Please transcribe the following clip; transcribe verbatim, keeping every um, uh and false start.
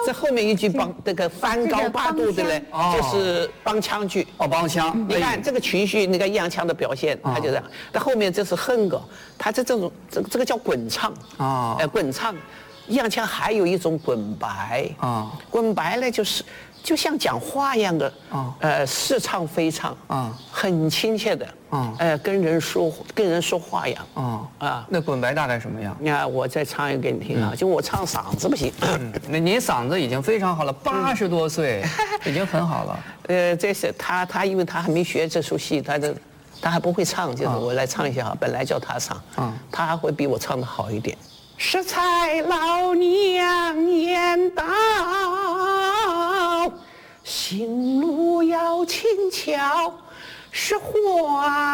这后面一句帮这个翻高八度的呢，就是帮腔句。 哦，帮腔。 你看这个情绪，那个抑扬腔的表现，他就这样。但后面这是哼歌，他这这种这这个叫滚唱啊，呃，滚唱。抑扬腔还有一种滚白啊，滚白呢就是就像讲话一样的啊，呃，似唱非唱啊，很亲切的啊，呃，跟人说跟人说话一样啊啊。那滚白大概什么样？ 你看我再唱一个给你听啊，就我唱嗓子不行， 那您嗓子已经非常好了，八十多岁已经很好了。 呃，这是他他因为他还没学这出戏，他的他还不会唱，就是我来唱一下啊，本来叫他唱啊，他还会比我唱的好一点。食材老娘言道，行路要轻巧，是花。